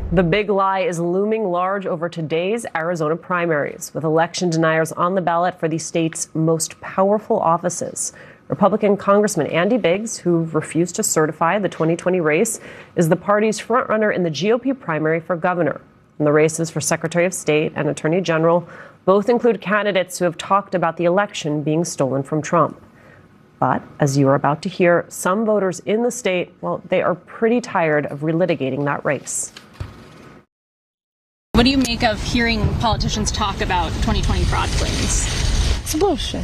The big lie is looming large over today's Arizona primaries, with election deniers on the ballot for the state's most powerful offices. Republican Congressman Andy Biggs, who refused to certify the 2020 race, is the party's frontrunner in the GOP primary for governor. And the races for Secretary of State and Attorney General both include candidates who have talked about the election being stolen from Trump. But, as you are about to hear, some voters in the state, well, they are pretty tired of relitigating that race. What do you make of hearing politicians talk about 2020 fraud claims? It's bullshit.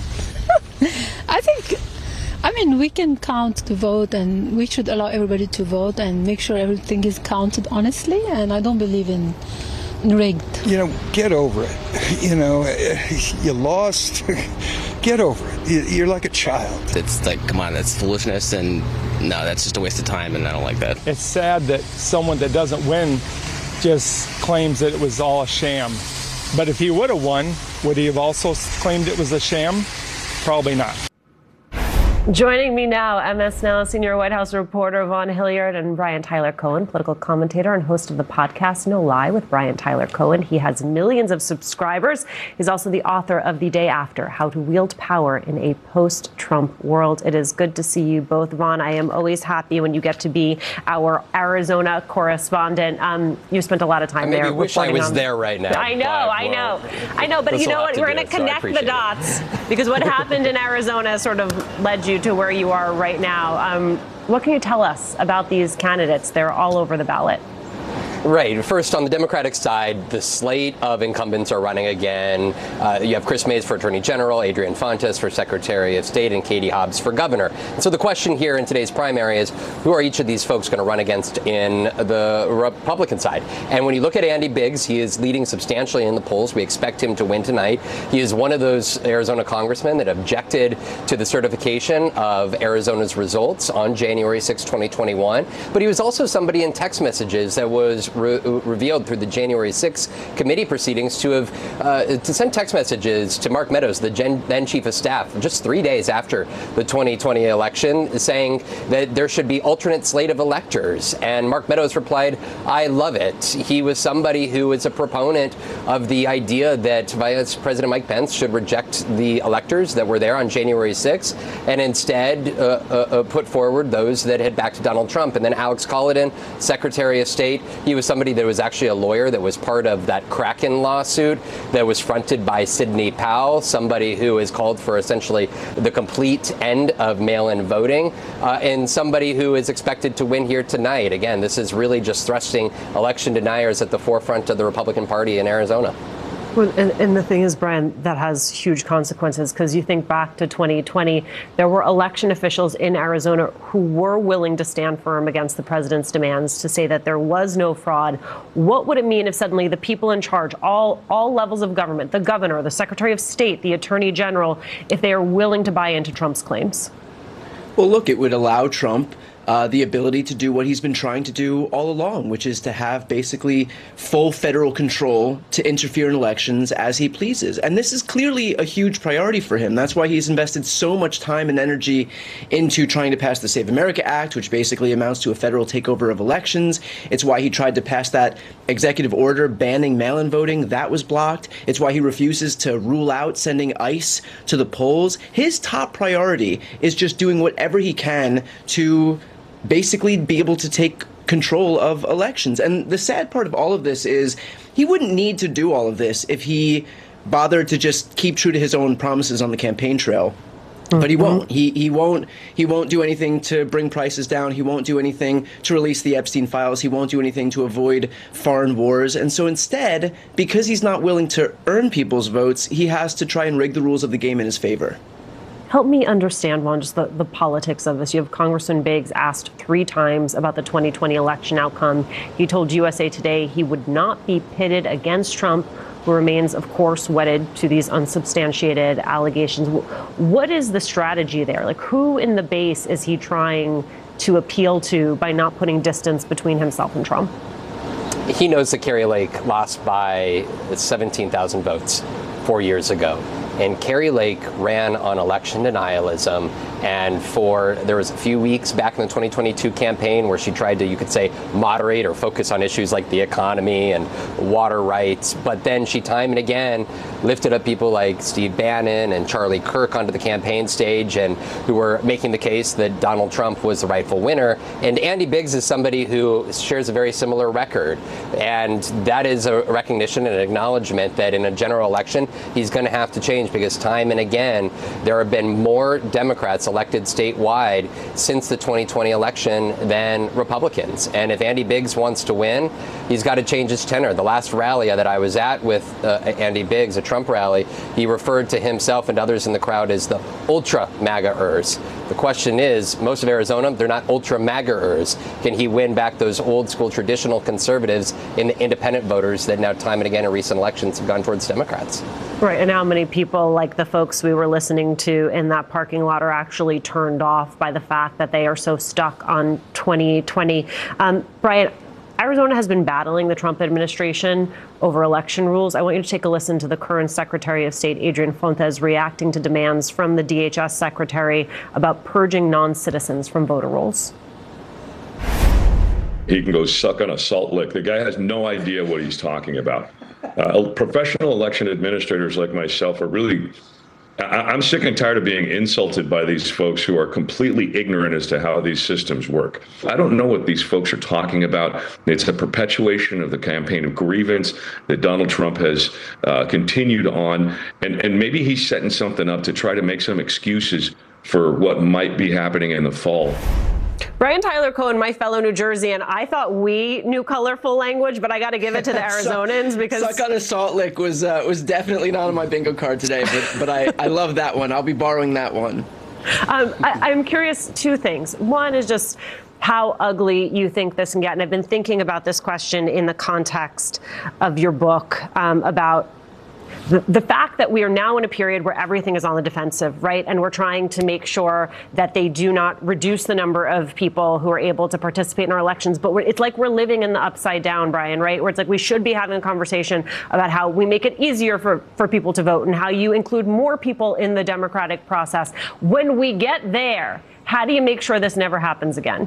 I mean, we can count the vote, and we should allow everybody to vote and make sure everything is counted honestly, and I don't believe in rigged. Get over it. You lost. Get over it. You're like a child. It's like, come on, that's foolishness, and no, that's just a waste of time, and I don't like that. It's sad that someone that doesn't win just claims that it was all a sham. But if he would have won, would he have also claimed it was a sham? Probably not. Joining me now, MS Now senior White House reporter Vaughn Hilliard and Brian Tyler Cohen, political commentator and host of the podcast No Lie with Brian Tyler Cohen. He has millions of subscribers. He's also the author of The Day After, How to Wield Power in a Post-Trump World. It is good to see you both, Vaughn. I am always happy when you get to be our Arizona correspondent. You spent a lot of time there. I wish I was there right now. I know. But you know what? We're going to connect the dots because what happened in Arizona sort of led you to where you are right now. What can you tell us about these candidates? They're all over the ballot. Right. First, on the Democratic side, the slate of incumbents are running again. You have Chris Mays for Attorney General, Adrian Fontes for Secretary of State, and Katie Hobbs for Governor. And so the question here in today's primary is, who are each of these folks going to run against in the Republican side? And when you look at Andy Biggs, he is leading substantially in the polls. We expect him to win tonight. He is one of those Arizona congressmen that objected to the certification of Arizona's results on January 6, 2021. But he was also somebody in text messages that was revealed through the January 6 committee proceedings to send text messages to Mark Meadows, the then chief of staff, just 3 days after the 2020 election, saying that there should be alternate slate of electors. And Mark Meadows replied, "I love it." He was somebody who was a proponent of the idea that Vice President Mike Pence should reject the electors that were there on January 6 and instead put forward those that had backed Donald Trump. And then Alex Collison, Secretary of State, he was somebody that was actually a lawyer that was part of that Kraken lawsuit that was fronted by Sidney Powell, somebody who has called for essentially the complete end of mail-in voting, and somebody who is expected to win here tonight. Again, this is really just thrusting election deniers at the forefront of the Republican Party in Arizona. Well, and the thing is, Brian, that has huge consequences because you think back to 2020, there were election officials in Arizona who were willing to stand firm against the president's demands to say that there was no fraud. What would it mean if suddenly the people in charge, all levels of government, the governor, the secretary of state, the attorney general, if they are willing to buy into Trump's claims? Well, look, it would allow Trump the ability to do what he's been trying to do all along, which is to have basically full federal control to interfere in elections as he pleases. And this is clearly a huge priority for him. That's why he's invested so much time and energy into trying to pass the Save America Act, which basically amounts to a federal takeover of elections. It's why he tried to pass that executive order banning mail-in voting. That was blocked. It's why he refuses to rule out sending ICE to the polls. His top priority is just doing whatever he can to basically be able to take control of elections. And the sad part of all of this is he wouldn't need to do all of this if he bothered to just keep true to his own promises on the campaign trail. But he won't. He won't do anything to bring prices down. He won't do anything to release the Epstein files. He won't do anything to avoid foreign wars. And so instead, because he's not willing to earn people's votes, he has to try and rig the rules of the game in his favor. Help me understand, Juan, just the politics of this. You have Congressman Biggs asked 3 times about the 2020 election outcome. He told USA Today he would not be pitted against Trump, who remains, of course, wedded to these unsubstantiated allegations. What is the strategy there? Like, who in the base is he trying to appeal to by not putting distance between himself and Trump? He knows that Kari Lake lost by 17,000 votes 4 years ago. And Kari Lake ran on election denialism And there was a few weeks back in the 2022 campaign where she tried to, you could say, moderate or focus on issues like the economy and water rights. But then she time and again lifted up people like Steve Bannon and Charlie Kirk onto the campaign stage, and who were making the case that Donald Trump was the rightful winner. And Andy Biggs is somebody who shares a very similar record. And that is a recognition and an acknowledgement that in a general election, he's going to have to change, because time and again, there have been more Democrats elected statewide since the 2020 election than Republicans. And if Andy Biggs wants to win, he's got to change his tenor. The last rally that I was at with Andy Biggs, a Trump rally, he referred to himself and others in the crowd as the ultra MAGA-ers. The question is, most of Arizona, they're not ultra MAGA-ers. Can he win back those old school traditional conservatives in the independent voters that now time and again in recent elections have gone towards Democrats? Right, and how many people, like the folks we were listening to in that parking lot, are actually turned off by the fact that they are so stuck on 2020. Brian, Arizona has been battling the Trump administration over election rules. I want you to take a listen to the current Secretary of State, Adrian Fontes, reacting to demands from the DHS secretary about purging non-citizens from voter rolls. He can go suck on a salt lick. The guy has no idea what he's talking about. Professional election administrators like myself are really, I'm sick and tired of being insulted by these folks who are completely ignorant as to how these systems work. I don't know what these folks are talking about. It's a perpetuation of the campaign of grievance that Donald Trump has continued on. And maybe he's setting something up to try to make some excuses for what might be happening in the fall. Brian Tyler Cohen, my fellow New Jerseyan, I thought we knew colorful language, but I got to give it to the Arizonans because suck on a salt lick was definitely not on my bingo card today, but I love that one. I'll be borrowing that one. I'm curious, two things. One is just how ugly you think this can get, and I've been thinking about this question in the context of your book about the fact that we are now in a period where everything is on the defensive, right? And we're trying to make sure that they do not reduce the number of people who are able to participate in our elections. But it's like we're living in the upside down, Brian, right? Where it's like we should be having a conversation about how we make it easier for people to vote and how you include more people in the democratic process. When we get there, how do you make sure this never happens again?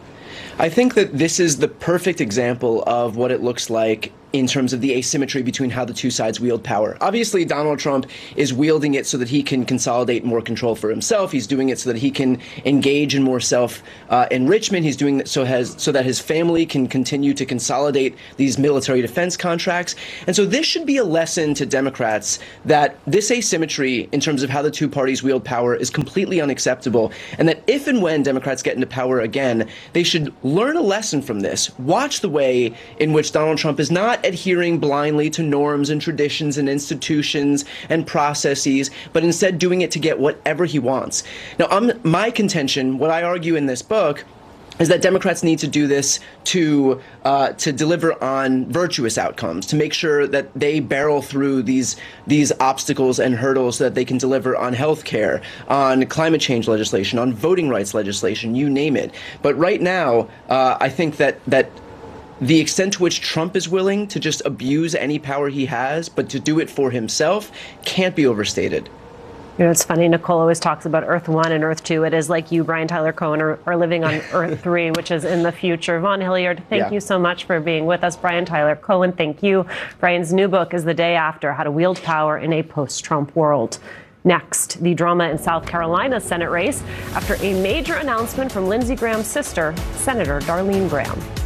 I think that this is the perfect example of what it looks like in terms of the asymmetry between how the two sides wield power. Obviously, Donald Trump is wielding it so that he can consolidate more control for himself. He's doing it so that he can engage in more self-enrichment. He's doing it so that his family can continue to consolidate these military defense contracts. And so this should be a lesson to Democrats that this asymmetry in terms of how the two parties wield power is completely unacceptable, and that if and when Democrats get into power again, they should learn a lesson from this. Watch the way in which Donald Trump is not adhering blindly to norms and traditions and institutions and processes, but instead doing it to get whatever he wants. Now, my contention, what I argue in this book, is that Democrats need to do this to deliver on virtuous outcomes, to make sure that they barrel through these obstacles and hurdles so that they can deliver on health care, on climate change legislation, on voting rights legislation, you name it. But right now, I think that the extent to which Trump is willing to just abuse any power he has, but to do it for himself, can't be overstated. You know, it's funny, Nicole always talks about Earth 1 and Earth 2. It is like you, Brian Tyler Cohen, are living on Earth 3, which is in the future. Vaughn Hilliard, thank you so much for being with us. Brian Tyler Cohen, thank you. Brian's new book is The Day After, How to Wield Power in a Post-Trump World. Next, the drama in South Carolina's Senate race after a major announcement from Lindsey Graham's sister, Senator Darlene Graham.